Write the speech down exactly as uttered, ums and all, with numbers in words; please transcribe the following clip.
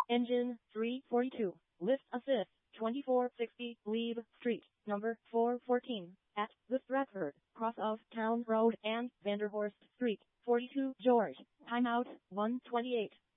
Engine three forty-two. Lift assist twenty-four sixty Glebe Street, number four fourteen, at the Stratford, cross of Town Road and Vanderhorst Street, forty-two George. Timeout one twenty-eight.